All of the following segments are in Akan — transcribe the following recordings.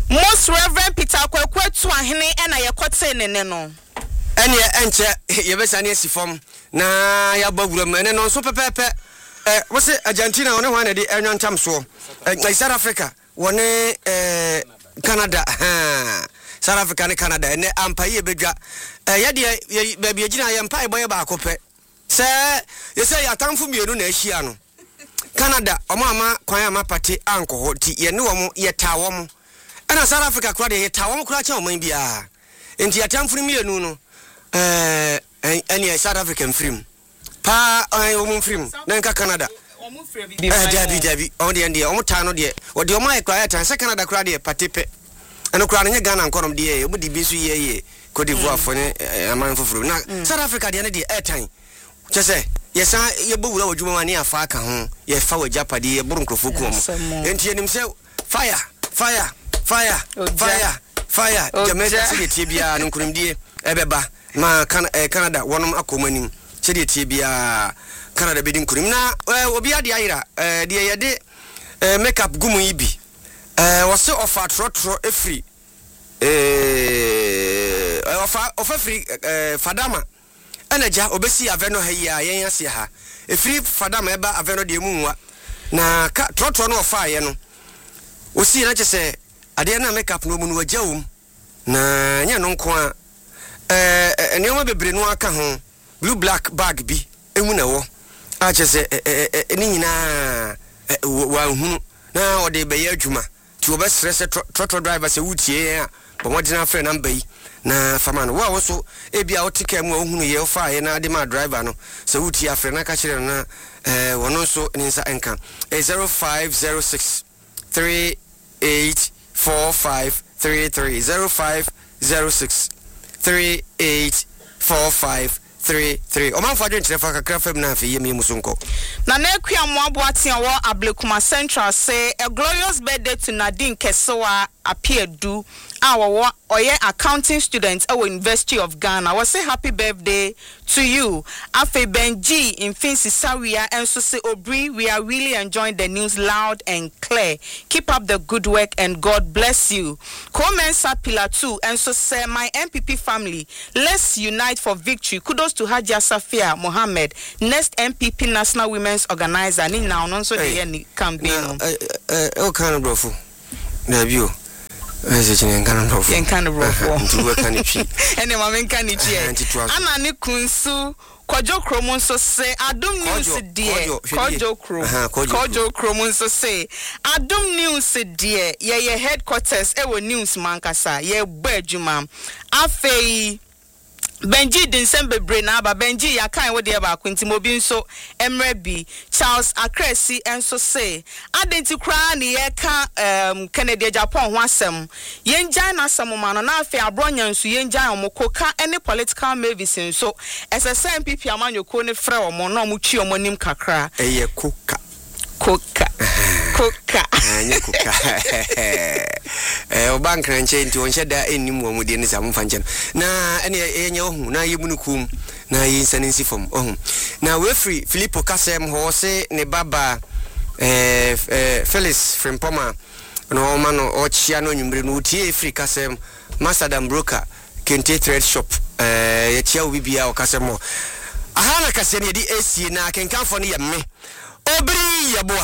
Most Reverend Peter Kwekwetu ahene na yekote nene no. Ene enche yebesane asifom na yabagura mene no so pepepe wose Argentina one hwan de enwantam so South Africa one Canada South Africa ne Canada ene ampaye bedwa ye de baabi agina ye mpa eboye ba akopɛ se ye se yatamfo mienu na ahia no Canada ama kwan ama pate anko ti ye ne wo ye ta wo mo ana South Africa kura de ye ta wo mo kura cha wo man bia enti yatamfo mienu no any South African film pa wo film na nka Canada Dabi on the on tano de o de o mai kwa tan se Canada kura de patepe eno kura ne Ghana nkonom de obu di bi so ye Cote d'Ivoire for ne aman foforo na South Africa de ne de airtime chese yesa ye bowura wodwuma mane afa aka ho ye fa wajapade ye buru nkrofo ku mo enti enim se fire Jamaica se tie bia no nkrumdie ebeba ma Canada wonom akomanim se de tie bia Canada bedin kurim na obi ade ayira de ye de makeup gumu ibi wose ofa trotro efri ofa free fadama enaja obesi aveno ha ya yen ase ha efri fadama eba aveno de munwa na trotro no ofa ye no osi na chese ade na makeup no mu no wajawum na nya no nko a enioma bebre no aka ho blue black bag bi emu na wo a chese ni nyina wa hunu na ode be ya adwuma ti obesrese trotro driver se wutie a but what didn't friend number na famano wa wo so e bia o tike mu ohunu ye ofa ye na de ma driver no se wuti afre na ka kire na wono so ninsa enka 0506 384533 0506 384533 o man fa dwen trefa kakra fam na afi ye mi musunko na na akua mo aboate wo Ablekuma Central say a glorious birthday to Nadine Kesewa Apiedu our oye accounting students at University of Ghana. Was say happy birthday to you. Afe Benji in Finsi Sawia and so say Obri, we are really enjoying the news loud and clear. Keep up the good work and God bless you. Komensa Pillar 2 and so say my MPP family, let's unite for victory. Kudos to Haja Safia Mohammed, next MPP National Women's Organizer. Ni now non so the campaign. Oh kind of brofu. Debut. Yen kan no for. Ntuwa kan ichi. Ene ma men kan ichi. Ana ne kunsu Kojo Kromo so say Adum News dear. Kojo Kromo so say Adum News dear. Ye headquarters e wo news mankasa. Ye badwuma. Afei Benji Dinsembe Brena ba Benji ya kan wo de ba kwenti mobi nso Emrebi Charles Akresi enso say adenti kra ne ye ka Kennedy Japan ho asem yenjan na asem ma no na afi abronya nso yenjan omokoka ene political mavis nso SSM MPP amanyoko ne frɛ omo na omo twi omo nim kakra eye koka anya koka o bank ranche nti on sheda enim wo mu de ne sam fanche na ene enye ohu na yemunukum na yinsanensi fom ohu na we free Filippo Kasem ho se ne baba Felix Frimpoma no mano o chia no nyumbre no tie free Kasem Masadam Broker Kente Thread Shop ye chia bibia o Kasem ahana Kasem ye di AC na kenkanfo ne ye me obri yaboa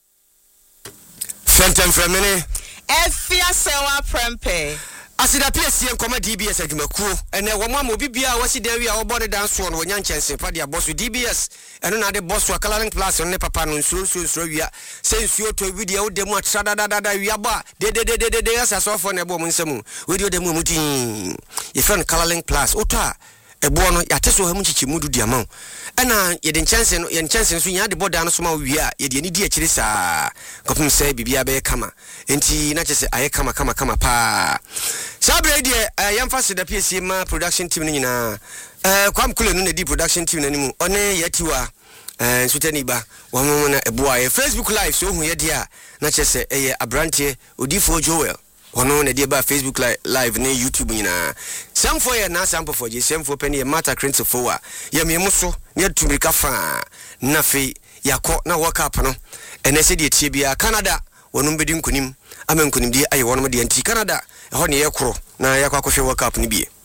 Fentem Fremene Efia sewa prempe asida PSC nkoma DBS adwumakuo ene wo mama bibia wasi da wi a wo body dance so no nya nchense pa dia boss DBS eno na de boss wa coloring class no ne papa no nsuo wia sensuo to video wo demu atradadada wia ba de asaso fo ne bo mo nsemu video demu mutin ye friend coloring class oto ebo no yateso ha mu chichi mudu dia ma ena ye de nchense no ye nchense so nya de boda no so ma wia ye de ni di akiri saa kopum sai bibia be kama enti na chese aye kama pa sabre de yamfa se da PSC ma production team ni nyina kwam kule no na di production team nanimu one yatiwa nsutani ba wamama na ebo aye Facebook live so hu ye dia na chese eye abrante odifo Joel ono na die ba Facebook live na YouTube nyina samfo ye na sampo for je samfo pe ne mata crente fo wa ye me muso ne tumika fa na fe yakọ na work up no ene se die tie bia Canada wɔnom bɛdi nkonim ama nkonimdie ayɛ wɔnom de anti Canada ɛhɔ ne yɛkoro na yɛkɔ akɔhwɛ World Cup ne bie.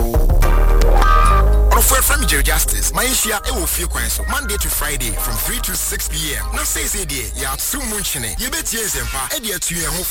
From Jerry Justice, Maisha, it will feel quite so Monday to Friday from 3 to 6 p.m. Now say, dear, you are too much in it. You bet yes, and pa, Edia to your home